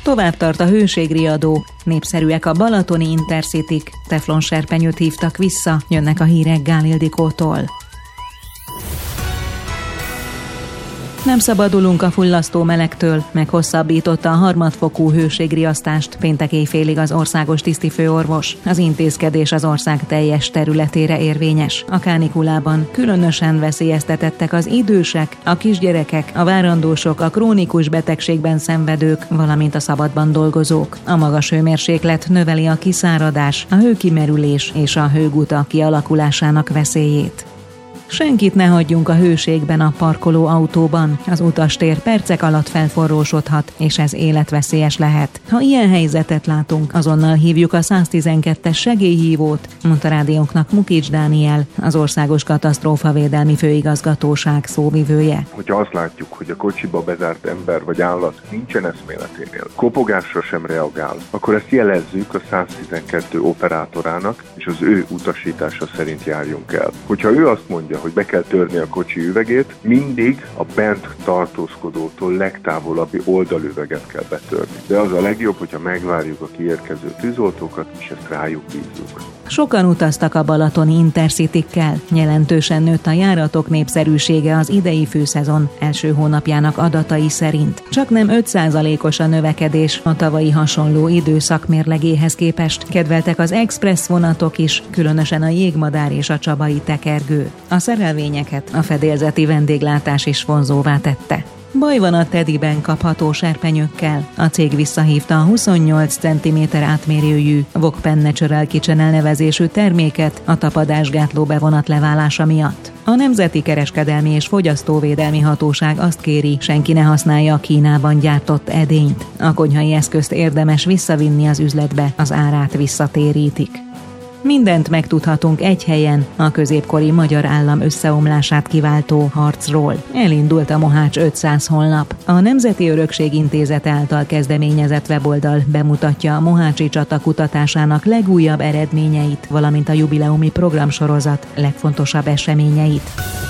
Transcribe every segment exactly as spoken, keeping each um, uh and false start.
Tovább tart a hőségriadó, népszerűek a balatoni intercityk, teflon serpenyőt hívtak vissza, jönnek a hírek Gál Ildikótól. Nem szabadulunk a fullasztó melegtől, meghosszabbította a harmadfokú hőségriasztást péntek éjfélig az országos tisztifőorvos. Az intézkedés az ország teljes területére érvényes. A kánikulában különösen veszélyeztetettek az idősek, a kisgyerekek, a várandósok, a krónikus betegségben szenvedők, valamint a szabadban dolgozók. A magas hőmérséklet növeli a kiszáradás, a hőkimerülés és a hőgutak kialakulásának veszélyét. Senkit ne hagyjunk a hőségben a parkoló autóban. Az utastér percek alatt felforrósodhat, és ez életveszélyes lehet. Ha ilyen helyzetet látunk, azonnal hívjuk a száztizenkettes segélyhívót, mondta rádiónknak Mukics Dániel, az Országos Katasztrófavédelmi Főigazgatóság szóvivője. Hogyha azt látjuk, hogy a kocsiba bezárt ember vagy állat nincsen eszméleténél, kopogásra sem reagál, akkor ezt jelezzük a száztizenkettő operátorának, és az ő utasítása szerint járjunk el. Hogyha ő azt mondja, hogy be kell törni a kocsi üvegét, mindig a bent tartózkodótól legtávolabbi oldalüveget kell betörni. De az a legjobb, hogyha megvárjuk a kiérkező tűzoltókat, és ezt rájuk bízzuk. Sokan utaztak a balatoni intercitykkel. Jelentősen nőtt a járatok népszerűsége az idei főszezon első hónapjának adatai szerint. Csaknem öt százalékos a növekedés a tavalyi hasonló időszak mérlegéhez képest. Kedveltek az express vonatok is, különösen a jégmadár és a csabai tekergő. A szerelvényeket a fedélzeti vendéglátás is vonzóvá tette. Baj van a Teddyben kapható serpenyőkkel. A cég visszahívta a huszonnyolc centiméter átmérőjű Wokpen Natural Kitchen elnevezésű terméket a tapadásgátló bevonat leválása miatt. A Nemzeti Kereskedelmi és Fogyasztóvédelmi Hatóság azt kéri, senki ne használja a Kínában gyártott edényt. A konyhai eszközt érdemes visszavinni az üzletbe, az árát visszatérítik. Mindent megtudhatunk egy helyen, a középkori magyar állam összeomlását kiváltó harcról. Elindult a Mohács ötszáz honlap. A Nemzeti Örökség Intézete által kezdeményezett weboldal bemutatja a mohácsi csata kutatásának legújabb eredményeit, valamint a jubileumi programsorozat legfontosabb eseményeit.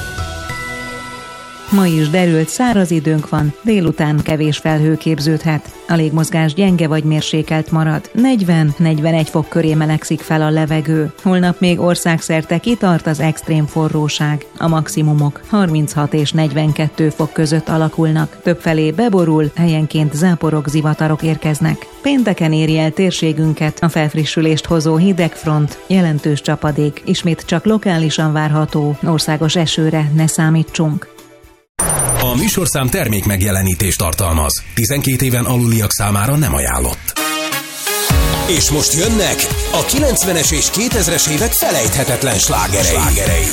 Ma is derült száraz időnk van, délután kevés felhő képződhet. A légmozgás gyenge vagy mérsékelt marad. negyven-negyvenegy fok köré melegszik fel a levegő. Holnap még országszerte kitart az extrém forróság. A maximumok harminchat és negyvenkettő fok között alakulnak. Többfelé beborul, helyenként záporok, zivatarok érkeznek. Pénteken éri el térségünket a felfrissülést hozó hidegfront, jelentős csapadék, ismét csak lokálisan várható, országos esőre ne számítsunk. A műsorszám termék megjelenítést tartalmaz. tizenkét éven aluliak számára nem ajánlott. És most jönnek a kilencvenes és kétezres évek felejthetetlen slágerei. slágerei.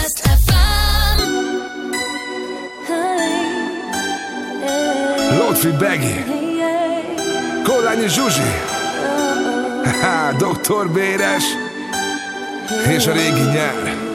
Lotfi Begi, Kollányi Zsuzsi, doktor Béres és a régi nyár.